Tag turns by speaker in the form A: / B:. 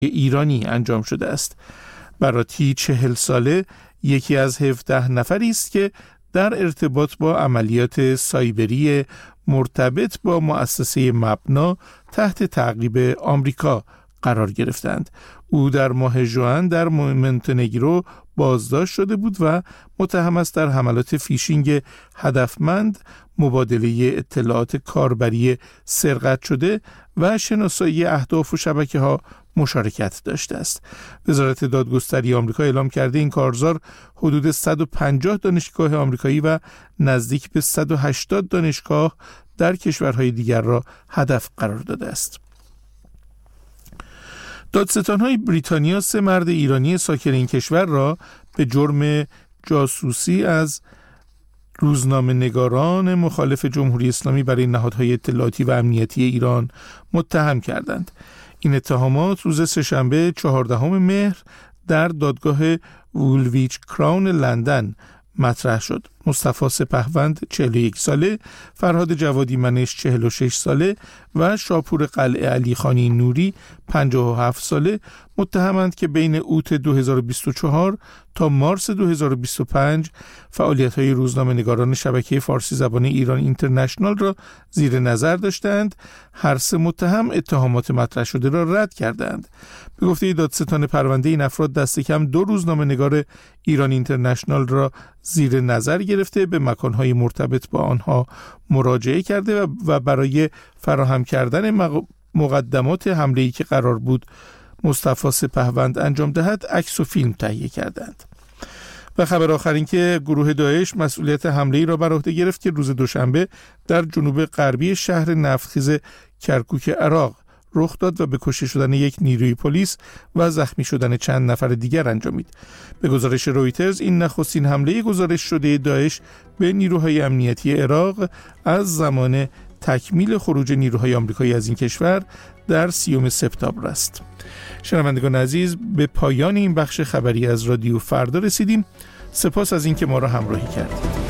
A: ایرانی انجام شده است. براتی 40 ساله یکی از 17 نفری است که در ارتباط با عملیات سایبری مرتبط با مؤسسه مبنا تحت تعقیب آمریکا قرار گرفتند. او در ماه ژوئن در مونتنگرو بازداشت شده بود و متهم است در حملات فیشینگ هدفمند، مبادله اطلاعات کاربری سرقت شده و شناسایی اهداف و شبکه‌ها مشارکت داشته است. وزارت دادگستری آمریکا اعلام کرده این کارزار حدود 150 دانشگاه آمریکایی و نزدیک به 180 دانشگاه در کشورهای دیگر را هدف قرار داده است. دادستان‌های بریتانیا 3 مرد ایرانی ساکن این کشور را به جرم جاسوسی از روزنامه‌نگاران مخالف جمهوری اسلامی برای نهادهای اطلاعاتی و امنیتی ایران متهم کردند. این اتهامات روز سه‌شنبه 14 مهر در دادگاه وولویچ کراون لندن مطرح شد. مصطفی سپهوند 41 ساله، فرهاد جوادی منش 46 ساله و شاپور قلعه علی خانی نوری 57 ساله متهمند که بین اوت 2024 تا مارس 2025 فعالیت‌های روزنامه‌نگاران شبکه فارسی زبان ایران اینترنشنال را زیر نظر داشتند. هر 3 متهم اتهامات مطرح شده را رد کردند. به گفته دادستان پرونده، این افراد دست کم 2 روزنامه‌نگار ایران اینترنشنال را زیر نظر گرفته، به مکان‌های مرتبط با آنها مراجعه کرده و برای فراهم کردن مقدمات حمله‌ای که قرار بود مصطفی سپهوند انجام دهد عکس و فیلم تهیه کردند. و خبر آخر این که گروه داعش مسئولیت حمله‌ای را بر عهده گرفت که روز دوشنبه در جنوب غربی شهر نفتخیز کرکوک عراق رخ داد و به کشته شدن یک نیروی پلیس و زخمی شدن چند نفر دیگر انجامید. به گزارش رویترز، این نخستین حمله گزارش شده داعش به نیروهای امنیتی عراق از زمان تکمیل خروج نیروهای آمریکایی از این کشور در 30 سپتامبر است. شنوندگان عزیز، به پایان این بخش خبری از رادیو فردا رسیدیم. سپاس از اینکه ما را همراهی کردید.